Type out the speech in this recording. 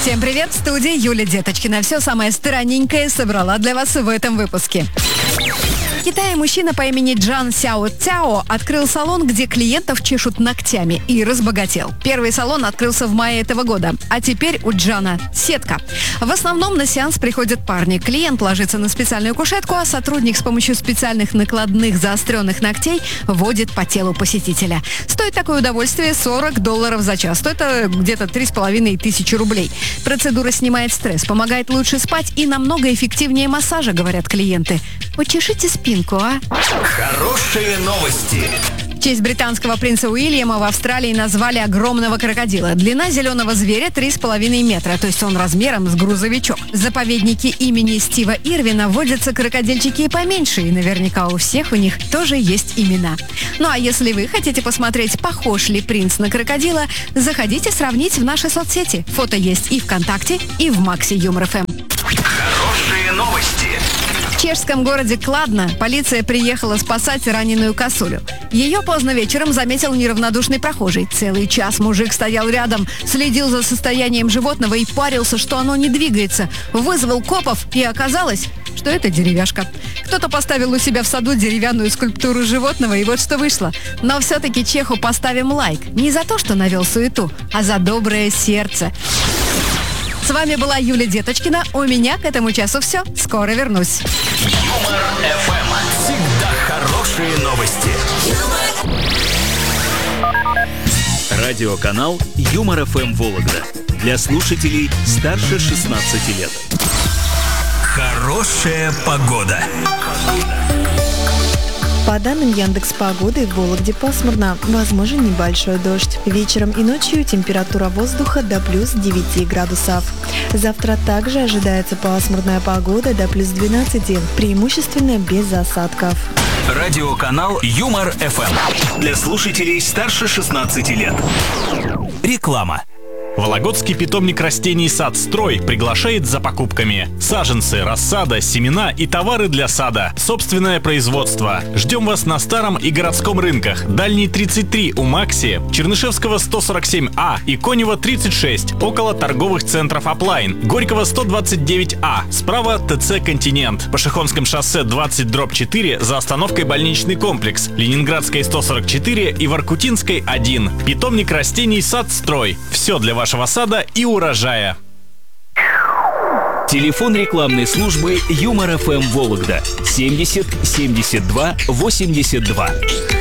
Всем привет, в студии Юлия Деточкина. Все самое странненькое собрала для вас в этом выпуске. В Китае мужчина по имени Джан Сяо Цяо открыл салон, где клиентов чешут ногтями, и разбогател. Первый салон открылся в мае этого года, а теперь у Джана сетка. В основном на сеанс приходят парни. Клиент ложится на специальную кушетку, а сотрудник с помощью специальных накладных заостренных ногтей водит по телу посетителя. Стоит такое удовольствие $40 за час. Это где-то 3500 рублей. Процедура снимает стресс, помогает лучше спать и намного эффективнее массажа, говорят клиенты. Почешите спинку, а? Хорошие новости. В честь британского принца Уильяма в Австралии назвали огромного крокодила. Длина зеленого зверя 3,5 метра, то есть он размером с грузовичок. В заповеднике имени Стива Ирвина водятся крокодильчики и поменьше, и наверняка у всех у них тоже есть имена. Ну а если вы хотите посмотреть, похож ли принц на крокодила, заходите сравнить в наши соцсети. Фото есть и ВКонтакте, и в Максе Юмор ФМ. Хорошие новости. В чешском городе Кладно полиция приехала спасать раненую косулю. Ее поздно вечером заметил неравнодушный прохожий. Целый час мужик стоял рядом, следил за состоянием животного и парился, что оно не двигается. Вызвал копов, и оказалось, что это деревяшка. Кто-то поставил у себя в саду деревянную скульптуру животного, и вот что вышло. Но все-таки чеху поставим лайк. Не за то, что навел суету, а за доброе сердце. С вами была Юлия Деточкина. У меня к этому часу все. Скоро вернусь. Юмор ФМ. Всегда хорошие новости. Радиоканал Юмор ФМ Вологда. Для слушателей старше 16 лет. Хорошая погода. По данным Яндекс.Погоды, в Вологде пасмурно, возможен небольшой дождь. Вечером и ночью температура воздуха до плюс 9 градусов. Завтра также ожидается пасмурная погода до плюс 12, преимущественно без осадков. Радиоканал Юмор ФМ. Для слушателей старше 16 лет. Реклама. Вологодский питомник растений «Сад-строй» приглашает за покупками. Саженцы, рассада, семена и товары для сада. Собственное производство. Ждем вас на Старом и Городском рынках. Дальний 33 у Макси, Чернышевского 147А и Конева 36 около торговых центров «Аплайн». Горького 129А. Справа ТЦ «Континент». По Шихонском шоссе 20/4 за остановкой больничный комплекс. Ленинградской 144 и Воркутинской 1. Питомник растений «Сад-строй». Все для вашего сада и урожая. Телефон рекламной службы Юмор ФМ Вологда 70 72 82.